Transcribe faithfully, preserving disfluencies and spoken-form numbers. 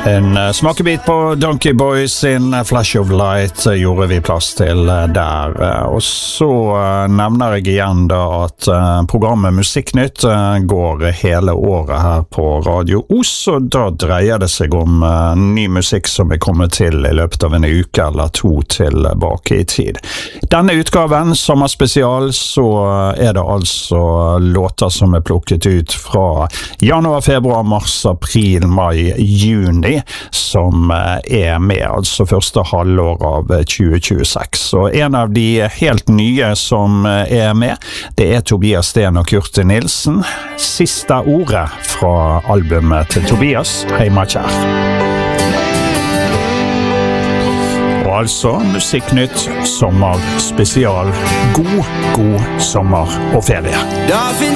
En uh, smakebit på Donkey Boys sin Flash of Light uh, gjorde vi plass til uh, der. Uh, og så uh, nevner jeg igjen da at uh, programmet Musikknytt uh, går hele året her på Radio Os, og da dreier det seg om uh, ny musikk som er kommet til i løpet av en uke eller to tilbake i tid. Denne utgaven, sommerspesial, så uh, er det altså låter som er plukket ut fra januar, februar, mars, april, mai, juni, som er med, altså første halvår av tjue tjueseks. Og en av de helt nye som er med, det er Tobias Sten og Kurte Nilsen. Siste ordet fra albumet til Tobias, Heimakjær. Og altså Musikknytt sommerspesial. God, god sommer og ferie.